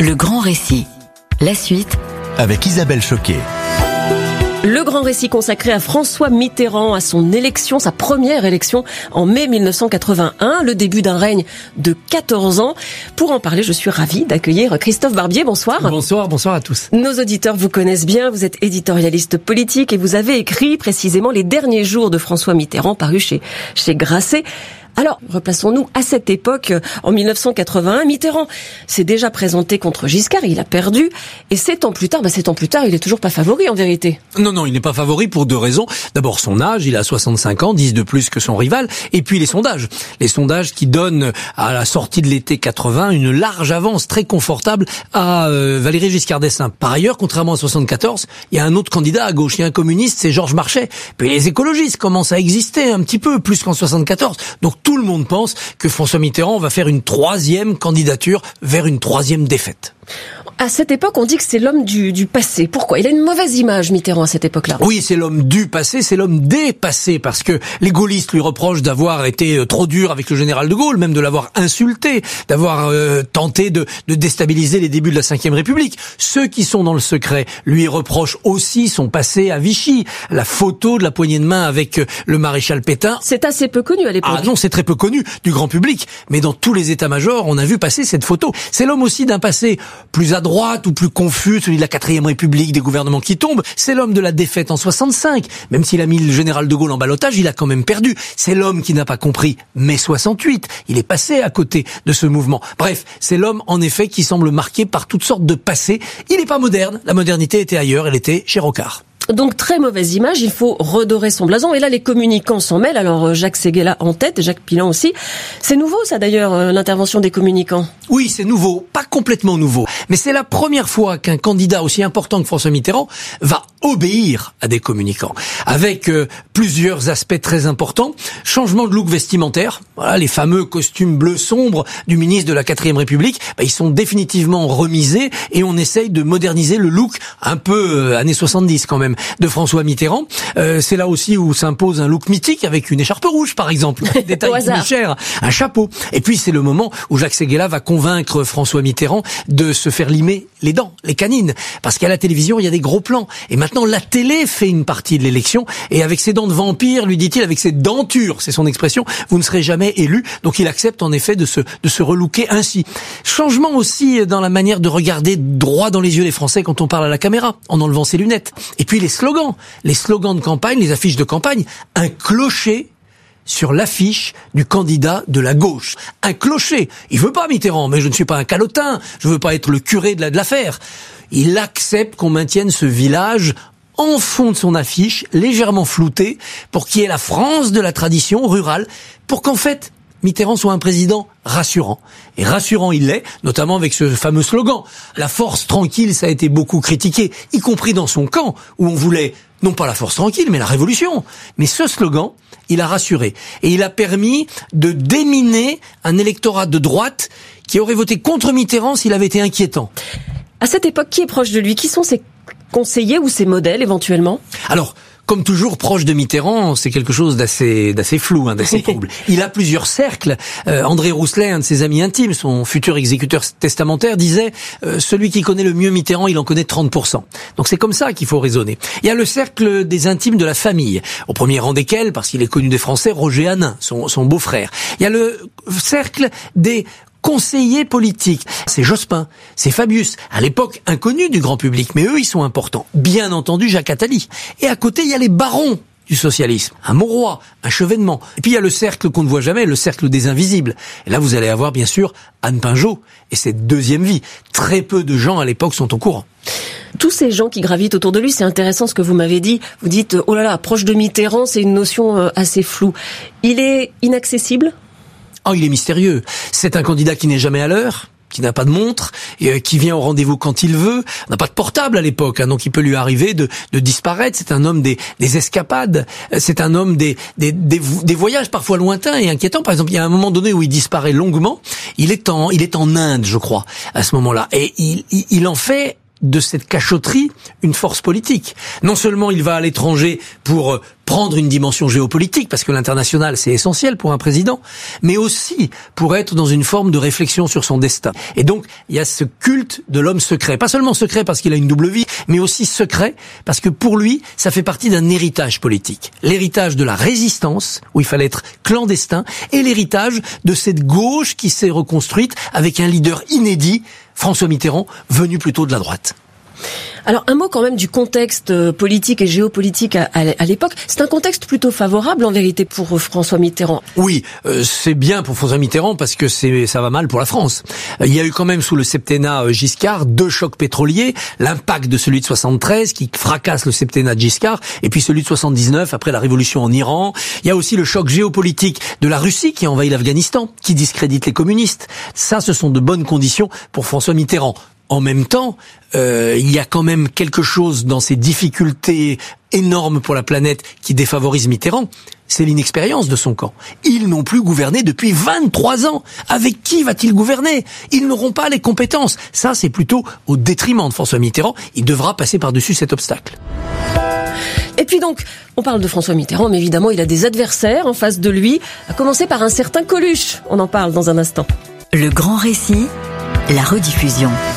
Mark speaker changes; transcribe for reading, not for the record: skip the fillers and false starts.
Speaker 1: Le grand récit. La suite
Speaker 2: avec Isabelle Choquet.
Speaker 3: Le grand récit consacré à François Mitterrand, à son élection, sa première élection en mai 1981, le début d'un règne de 14 ans. Pour en parler, je suis ravie d'accueillir Christophe Barbier. Bonsoir.
Speaker 4: Bonsoir à tous.
Speaker 3: Nos auditeurs vous connaissent bien, vous êtes éditorialiste politique et vous avez écrit précisément Les derniers jours de François Mitterrand, paru chez Grasset. Alors, replaçons-nous à cette époque, en 1981. Mitterrand s'est déjà présenté contre Giscard, il a perdu. Et 7 ans plus tard, il est toujours pas favori en vérité.
Speaker 4: Non, il n'est pas favori pour deux raisons. D'abord, son âge, il a 65 ans, 10 de plus que son rival. Et puis les sondages. Les sondages qui donnent, à la sortie de l'été 80, une large avance très confortable à Valéry Giscard d'Estaing. Par ailleurs, contrairement à 74, il y a un autre candidat à gauche, il y a un communiste, c'est Georges Marchais. Puis les écologistes commencent à exister un petit peu, plus qu'en 74. Donc tout le monde pense que François Mitterrand va faire une troisième candidature vers une troisième défaite.
Speaker 3: À cette époque, on dit que c'est l'homme du passé. Pourquoi ? Il a une mauvaise image, Mitterrand, à cette époque-là.
Speaker 4: Oui, c'est l'homme du passé, c'est l'homme des passés, parce que les gaullistes lui reprochent d'avoir été trop dur avec le général de Gaulle, même de l'avoir insulté, d'avoir tenté de déstabiliser les débuts de la Ve République. Ceux qui sont dans le secret lui reprochent aussi son passé à Vichy, la photo de la poignée de main avec le maréchal Pétain.
Speaker 3: C'est assez peu connu à l'époque.
Speaker 4: Ah non, c'est très peu connu du grand public, mais dans tous les états-majors, on a vu passer cette photo. C'est l'homme aussi d'un passé plus à droite ou plus confus, celui de la 4e République, des gouvernements qui tombent. C'est l'homme de la défaite en 65. Même s'il a mis le général de Gaulle en ballottage, il a quand même perdu. C'est l'homme qui n'a pas compris mai 68. Il est passé à côté de ce mouvement. Bref, c'est l'homme, en effet, qui semble marqué par toutes sortes de passés. Il n'est pas moderne. La modernité était ailleurs. Elle était chez Rocard.
Speaker 3: Donc très mauvaise image, il faut redorer son blason. Et là, les communicants s'en mêlent. Alors Jacques Séguéla en tête, Jacques Pilan aussi. C'est nouveau ça d'ailleurs, l'intervention des communicants.
Speaker 4: Oui, c'est nouveau, pas complètement nouveau. Mais c'est la première fois qu'un candidat aussi important que François Mitterrand va obéir à des communicants. Avec plusieurs aspects très importants. Changement de look vestimentaire. Voilà, les fameux costumes bleu sombre du ministre de la 4e République, ils sont définitivement remisés et on essaye de moderniser le look un peu années 70 quand même de François Mitterrand. C'est là aussi où s'impose un look mythique avec une écharpe rouge, par exemple. Détail qui m'est cher. Un chapeau. Et puis, c'est le moment où Jacques Séguéla va convaincre François Mitterrand de se faire limer les dents, les canines. Parce qu'à la télévision, il y a des gros plans. Et maintenant, la télé fait une partie de l'élection. Et avec ses dents de vampire, lui dit-il, avec ses dentures, c'est son expression, vous ne serez jamais élu. Donc, il accepte en effet de se relooker ainsi. Changement aussi dans la manière de regarder droit dans les yeux des Français quand on parle à la caméra, en enlevant ses lunettes. Et puis, les slogans de campagne, les affiches de campagne, un clocher sur l'affiche du candidat de la gauche. Un clocher. Il veut pas Mitterrand, mais je ne suis pas un calotin, je veux pas être le curé de l'affaire. Il accepte qu'on maintienne ce village en fond de son affiche, légèrement flouté, pour qu'il y ait la France de la tradition rurale, pour qu'en fait, Mitterrand soit un président rassurant. Et rassurant il l'est, notamment avec ce fameux slogan. La force tranquille, ça a été beaucoup critiqué, y compris dans son camp, où on voulait, non pas la force tranquille, mais la révolution. Mais ce slogan, il a rassuré. Et il a permis de déminer un électorat de droite qui aurait voté contre Mitterrand s'il avait été inquiétant.
Speaker 3: À cette époque, qui est proche de lui ? Qui sont ses conseillers ou ses modèles, éventuellement ?
Speaker 4: Alors, comme toujours, proche de Mitterrand, c'est quelque chose d'assez flou, d'assez trouble. Il a plusieurs cercles. André Rousselet, un de ses amis intimes, son futur exécuteur testamentaire, disait celui qui connaît le mieux Mitterrand, il en connaît 30%. Donc c'est comme ça qu'il faut raisonner. Il y a le cercle des intimes de la famille, au premier rang desquels, parce qu'il est connu des Français, Roger Hanin, son beau-frère. Il y a le cercle des conseillers politiques. C'est Jospin, c'est Fabius, à l'époque inconnus du grand public, mais eux, ils sont importants. Bien entendu, Jacques Attali. Et à côté, il y a les barons du socialisme. Un Mauroy, un Chevènement. Et puis il y a le cercle qu'on ne voit jamais, le cercle des invisibles. Et là, vous allez avoir, bien sûr, Anne Pinjot et cette deuxième vie. Très peu de gens, à l'époque, sont au courant.
Speaker 3: Tous ces gens qui gravitent autour de lui, c'est intéressant ce que vous m'avez dit. Vous dites, oh là là, proche de Mitterrand, c'est une notion assez floue. Il est inaccessible ?
Speaker 4: Oh, il est mystérieux. C'est un candidat qui n'est jamais à l'heure, qui n'a pas de montre, qui vient au rendez-vous quand il veut. On n'a pas de portable à l'époque, donc il peut lui arriver de disparaître. C'est un homme des escapades. C'est un homme des voyages parfois lointains et inquiétants. Par exemple, il y a un moment donné où il disparaît longuement. Il est en Inde, je crois, à ce moment-là. Et il en fait de cette cachotterie une force politique. Non seulement il va à l'étranger pour prendre une dimension géopolitique, parce que l'international c'est essentiel pour un président, mais aussi pour être dans une forme de réflexion sur son destin. Et donc il y a ce culte de l'homme secret. Pas seulement secret parce qu'il a une double vie, mais aussi secret parce que pour lui, ça fait partie d'un héritage politique. L'héritage de la résistance, où il fallait être clandestin, et l'héritage de cette gauche qui s'est reconstruite avec un leader inédit, François Mitterrand, venu plutôt de la droite.
Speaker 3: Alors un mot quand même du contexte politique et géopolitique à l'époque. C'est un contexte plutôt favorable en vérité pour François Mitterrand.
Speaker 4: Oui, c'est bien pour François Mitterrand parce que ça va mal pour la France. Il y a eu quand même sous le septennat Giscard 2 chocs pétroliers, l'impact de celui de 73 qui fracasse le septennat de Giscard et puis celui de 79 après la révolution en Iran. Il y a aussi le choc géopolitique de la Russie qui envahit l'Afghanistan, qui discrédite les communistes. Ça, ce sont de bonnes conditions pour François Mitterrand. En même temps, il y a quand même quelque chose dans ces difficultés énormes pour la planète qui défavorise Mitterrand. C'est l'inexpérience de son camp. Ils n'ont plus gouverné depuis 23 ans. Avec qui va-t-il gouverner? Ils n'auront pas les compétences. Ça, c'est plutôt au détriment de François Mitterrand. Il devra passer par-dessus cet obstacle.
Speaker 3: Et puis donc, on parle de François Mitterrand, mais évidemment, il a des adversaires en face de lui, à commencer par un certain Coluche. On en parle dans un instant.
Speaker 1: Le grand récit, la rediffusion.